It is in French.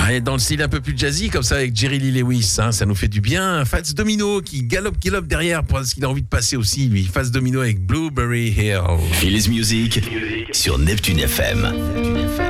Et dans le style un peu plus jazzy, comme ça, avec Jerry Lee Lewis, hein, ça nous fait du bien. Fats Domino qui galope derrière parce qu'il a envie de passer aussi, lui. Fats Domino avec Blueberry Hill. Phili's Music sur Neptune FM.